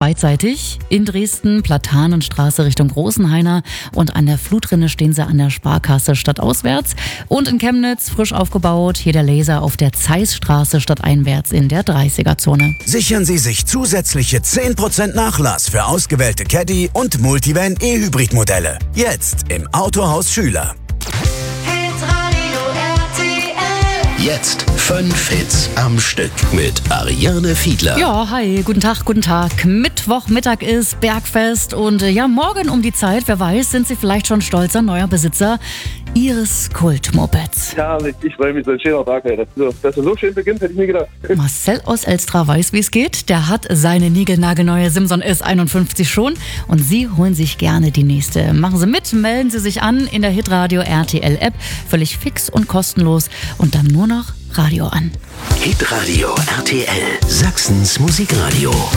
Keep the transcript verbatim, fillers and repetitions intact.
beidseitig. In Dresden, Platanenstraße Richtung Großenhainer und an der Flutrinne stehen sie an der Sparkasse stadtauswärts. Und in Chemnitz frisch aufgebaut, hier der Laser auf der Zeissstraße stadteinwärts in der dreißiger-Zone. Sichern Sie sich zusätzliche zehn Prozent Nachlass für ausgewählte Caddy und Multivan E-Hybrid-Modelle. Jetzt im Autohaus Schüler. Jetzt fünf Hits am Stück mit Ariane Fiedler. Ja, hi, guten Tag, guten Tag. Mittwochmittag ist Bergfest und äh, ja, morgen um die Zeit, wer weiß, sind Sie vielleicht schon stolzer neuer Besitzer Ihres Kultmopeds. Herrlich, ich freue mich, so ein schöner Tag, ey. Dass, so, dass er so schön beginnt, hätte ich nie gedacht. Marcel aus Elstra weiß, wie es geht. Der hat seine niegelnagelneue Simson S einundfünfzig schon und Sie holen sich gerne die nächste. Machen Sie mit, melden Sie sich an in der Hitradio R T L App, völlig fix und kostenlos und dann nur noch Radio an. Hitradio R T L, Sachsens Musikradio.